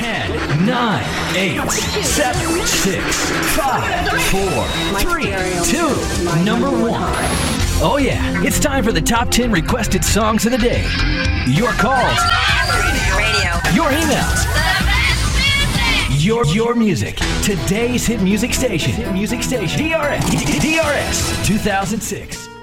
10, 9, 8, 7, 6, 5, 4, 3, 2, number 1. Oh yeah, it's time for the top 10 requested songs of the day. Your calls. Your emails. Your music. Today's hit music station. DRS 2006.